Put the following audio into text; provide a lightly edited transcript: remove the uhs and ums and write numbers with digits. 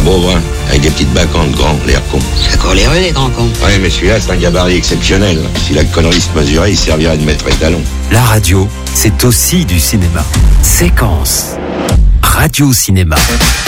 gros brun, avec des petites bacantes grands, l'air con. Ça court les rues, les grands cons. Ouais, mais celui-là, c'est un gabarit exceptionnel. Si la connerie se mesurait, il servirait de maître étalon. La radio, c'est aussi du cinéma. Séquence. Radio Cinéma.